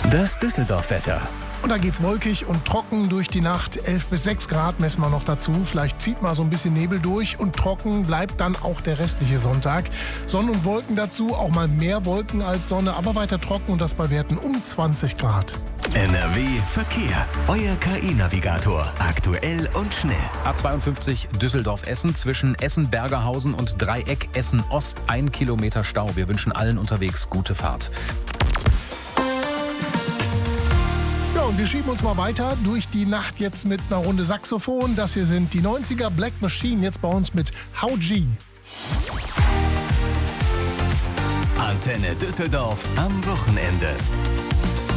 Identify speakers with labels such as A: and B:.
A: Das Düsseldorf-Wetter.
B: Und da geht's wolkig und trocken durch die Nacht. 11 bis 6 Grad messen wir noch dazu. Vielleicht zieht mal so ein bisschen Nebel durch und trocken bleibt dann auch der restliche Sonntag. Sonne und Wolken dazu, auch mal mehr Wolken als Sonne, aber weiter trocken und das bei Werten um 20 Grad.
A: NRW Verkehr. Euer KI-Navigator. Aktuell und schnell.
C: A52 Düsseldorf-Essen zwischen Essen-Bergerhausen und Dreieck Essen-Ost. 1 Kilometer Stau. Wir wünschen allen unterwegs gute Fahrt.
B: Ja, und wir schieben uns mal weiter durch die Nacht jetzt mit einer Runde Saxophon. Das hier sind die 90er Black Machine, jetzt bei uns mit How G.
A: Antenne Düsseldorf am Wochenende.